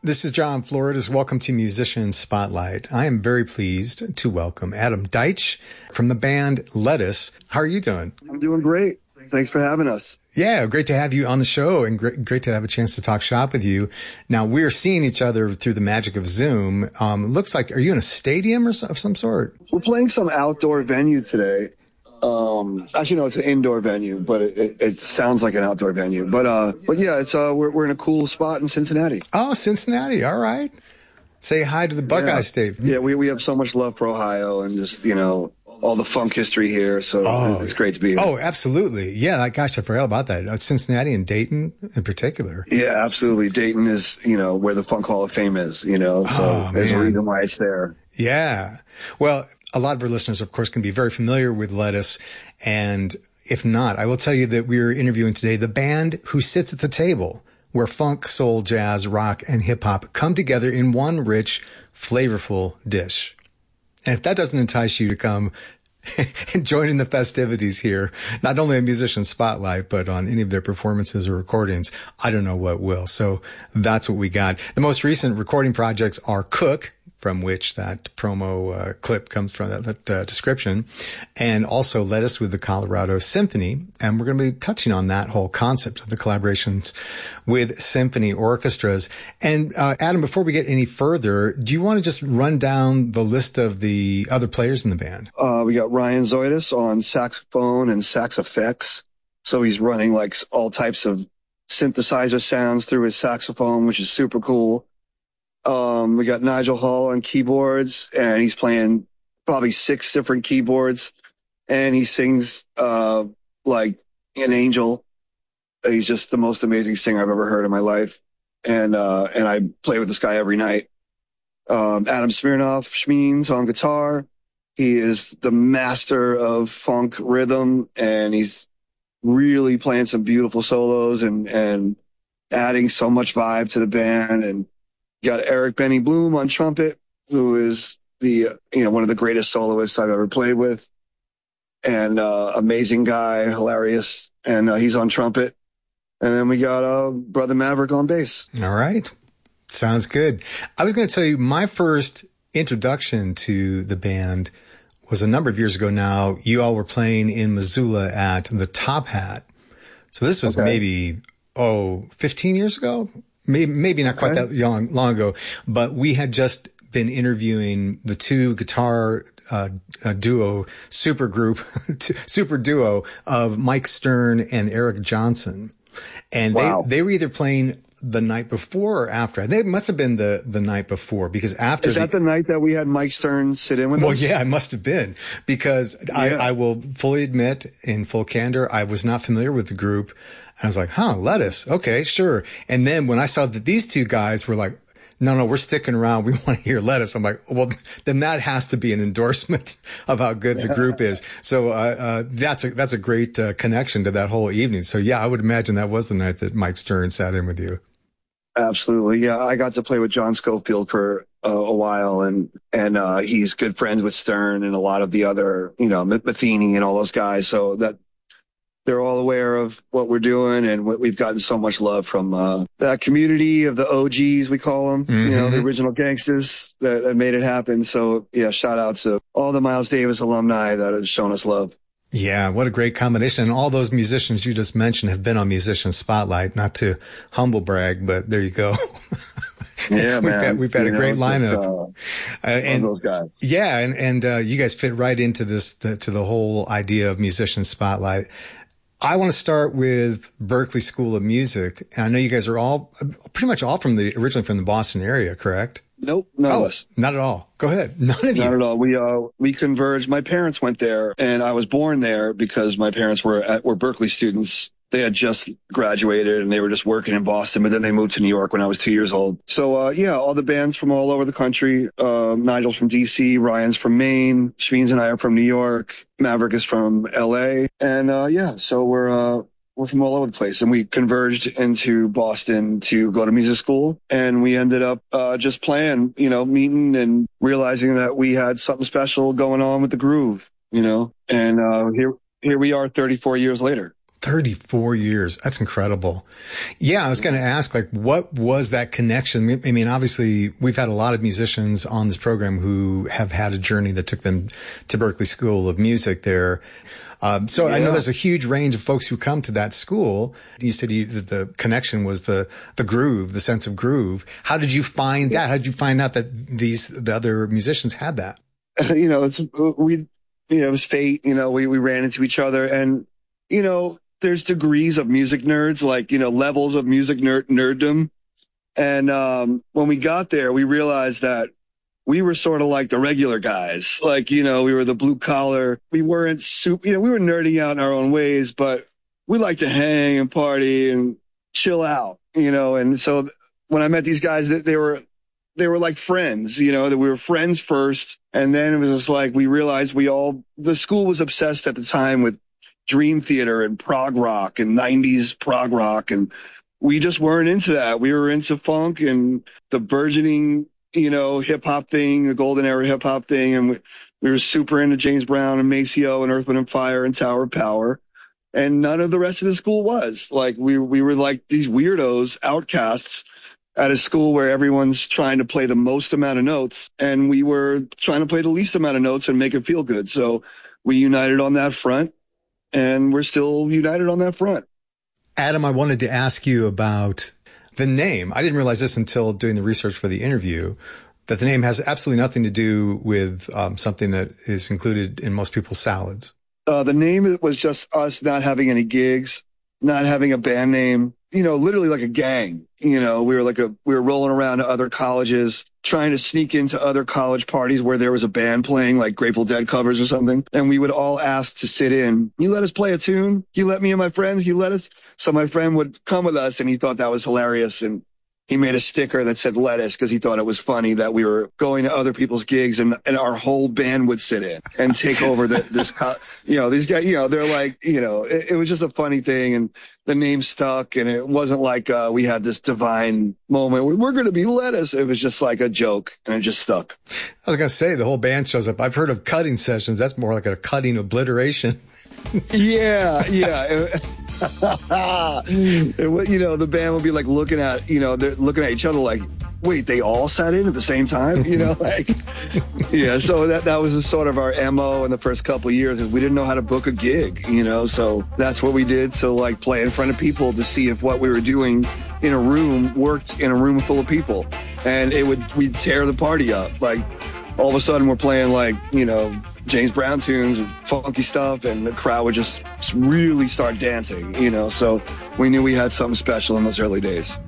This is John Floridas. Welcome to Musician Spotlight. I am very pleased to welcome Adam Deitch from the band Lettuce. How are you doing? I'm doing great. Thanks for having us. Yeah, great to have you on the show and great to have a chance to talk shop with you. Now, we're seeing each other through the magic of Zoom. Looks like, are you in a stadium of some sort? We're playing some outdoor venue today. Actually, no, it's an indoor venue, but it sounds like an outdoor venue. But yeah, it's we're in a cool spot in Cincinnati. Oh, Cincinnati. All right. Say hi to the Buckeye State. Yeah, we have so much love for Ohio and just, all the funk history here. So it's great to be here. Oh, absolutely. Yeah, gosh, I forgot about that. Cincinnati and Dayton in particular. Yeah, absolutely. Dayton is, where the Funk Hall of Fame is, so there's a reason why it's there. Yeah. Well, a lot of our listeners, of course, can be very familiar with Lettuce. And if not, I will tell you that we're interviewing today the band who sits at the table where funk, soul, jazz, rock, and hip hop come together in one rich, flavorful dish. And if that doesn't entice you to come and join in the festivities here, not only on Musician Spotlight, but on any of their performances or recordings, I don't know what will. So that's what we got. The most recent recording projects are Cook, from which that promo clip comes from, that description, and also Lettuce with the Colorado Symphony. And we're going to be touching on that whole concept of the collaborations with symphony orchestras. And Adam, before we get any further, do you want to just run down the list of the other players in the band? We got Ryan Zoidis on saxophone and sax effects. So he's running like all types of synthesizer sounds through his saxophone, which is super cool. We got Nigel Hall on keyboards, and he's playing probably 6 different keyboards, and he sings like an angel. He's just the most amazing singer I've ever heard in my life, and I play with this guy every night. Adam Smirnoff Schmeens on guitar. He is the master of funk rhythm, and he's really playing some beautiful solos and adding so much vibe to the band. And got Eric Benny Bloom on trumpet, who is the one of the greatest soloists I've ever played with, and amazing guy, hilarious, and he's on trumpet. And then we got Brother Maverick on bass. All right, sounds good. I was going to tell you my first introduction to the band was a number of years ago. Now you all were playing in Missoula at the Top Hat, so this was maybe 15 years ago. Maybe not quite that long ago, but we had just been interviewing the two guitar duo, super duo of Mike Stern and Eric Johnson. And they were either playing the night before or after. They must have been the night before, because after... Is that the night that we had Mike Stern sit in with us? Well, yeah, it must have been, because I will fully admit, in full candor, I was not familiar with the group. And I was like, Lettuce. Okay, sure. And then when I saw that these two guys were like, no, we're sticking around, we want to hear Lettuce, I'm like, well, then that has to be an endorsement of how good the group is. So that's a great connection to that whole evening. So yeah, I would imagine that was the night that Mike Stern sat in with you. Absolutely. Yeah, I got to play with John Schofield for a while, and he's good friends with Stern and a lot of the other, Matheny and all those guys. So that they're all aware of what we're doing, and we've gotten so much love from that community of the OGs, we call them, the original gangsters that made it happen. So yeah, shout out to all the Miles Davis alumni that have shown us love. Yeah, what a great combination. And all those musicians you just mentioned have been on Musician Spotlight, not to humble brag, but there you go. Yeah, man. We've had a great lineup. And those guys. Yeah. And you guys fit right into to the whole idea of Musician Spotlight. I want to start with Berklee School of Music. And I know you guys are pretty much all originally from the Boston area, correct? Nope, none of us. Not at all. Go ahead. None of you. Not at all. We converged. My parents went there, and I was born there because my parents were Berklee students. They had just graduated, and they were just working in Boston, but then they moved to New York when I was 2 years old. So, all the bands from all over the country. Nigel's from DC, Ryan's from Maine, Schmeens and I are from New York, Maverick is from LA. And, so we're from all over the place, and we converged into Boston to go to music school, and we ended up just playing, meeting and realizing that we had something special going on with the groove, and here we are 34 years later. 34 years. That's incredible. Yeah, I was going to ask, like, what was that connection? I mean, obviously, we've had a lot of musicians on this program who have had a journey that took them to Berklee School of Music there. So I know there's a huge range of folks who come to that school. You said the connection was the groove, the sense of groove. How did you find that? How did you find out that the other musicians had that? You know, it was fate. You know, we ran into each other, and, you know, there's degrees of music nerds, like, you know, levels of music nerddom. And when we got there, we realized that we were sort of like the regular guys. Like, you know, we were the blue collar. We weren't super, you know, we were nerding out in our own ways, but we like to hang and party and chill out, you know. And so when I met these guys, they were like friends, you know, that we were friends first. And then it was just like, we realized the school was obsessed at the time with Dream Theater and prog rock and 90s prog rock. And we just weren't into that. We were into funk and the burgeoning, you know, hip hop thing, the golden era hip hop thing. And we were super into James Brown and Maceo and Earth, Wind and Fire and Tower of Power. And none of the rest of the school was. Like, we were like these weirdos, outcasts at a school where everyone's trying to play the most amount of notes. And we were trying to play the least amount of notes and make it feel good. So we united on that front, and we're still united on that front. Adam, I wanted to ask you about the name. I didn't realize this until doing the research for the interview, that the name has absolutely nothing to do with something that is included in most people's salads. The name was just us not having any gigs, not having a band name, you know, literally like a gang. You know, we were rolling around to other colleges, trying to sneak into other college parties where there was a band playing, like Grateful Dead covers or something. And we would all ask to sit in. You let us play a tune? You let me and my friends? You let us? So my friend would come with us, and he thought that was hilarious. And he made a sticker that said lettuce because he thought it was funny that we were going to other people's gigs and our whole band would sit in and take over these guys, you know, they're like, you know, it was just a funny thing, and the name stuck, and it wasn't like we had this divine moment. We're going to be lettuce. It was just like a joke, and it just stuck. I was going to say, the whole band shows up. I've heard of cutting sessions. That's more like a cutting obliteration. Yeah. You know, the band would be like looking at each other like, wait, they all sat in at the same time, you know, like, yeah. So that was a sort of our MO in the first couple of years, is we didn't know how to book a gig, you know, so that's what we did. So, like, play in front of people to see if what we were doing in a room worked in a room full of people, and we'd tear the party up. Like, all of a sudden we're playing, like, you know, James Brown tunes and funky stuff, and the crowd would just really start dancing, you know, so we knew we had something special in those early days.